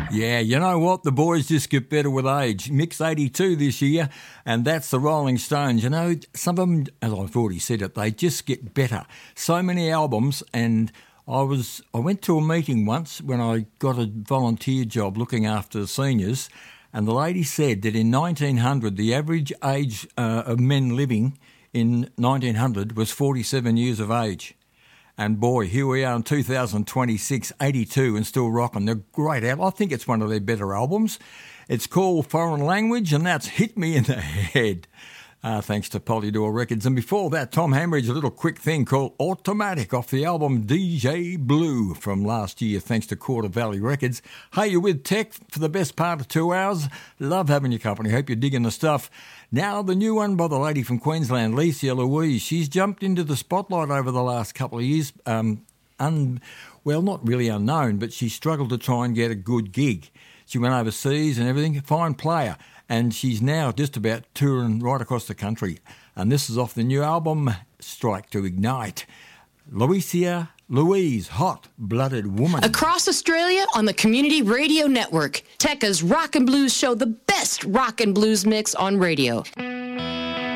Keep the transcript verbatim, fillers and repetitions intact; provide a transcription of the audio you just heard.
Yeah, you know what? The boys just get better with age. Mick's eighty-two this year, and that's the Rolling Stones. You know, some of them, as I've already said it, they just get better. So many albums, and I was I went to a meeting once when I got a volunteer job looking after the seniors, and the lady said that in nineteen hundred, the average age uh, of men living in nineteen hundred was forty-seven years of age. And boy, here we are in two thousand twenty-six, eighty-two, and still rocking. They're great album. I think it's one of their better albums. It's called Foreign Language, and that's Hit Me in the Head. Uh, thanks to Polydor Records. And before that, Tom Hambridge, a little quick thing called Automatic off the album D J Blue from last year, thanks to Quarter Valley Records. Hey, you're with Tech for the best part of two hours. Love having your company. Hope you're digging the stuff. Now, the new one by the lady from Queensland, Licia Louise. She's jumped into the spotlight over the last couple of years. Um, un, well, not really unknown, but she struggled to try and get a good gig. She went overseas and everything. Fine player. And she's now just about touring right across the country. And this is off the new album, Strike to Ignite. Licia Louise, hot-blooded woman. Across Australia on the Community Radio Network, Tekka's Rock and Blues show, the best rock and blues mix on radio.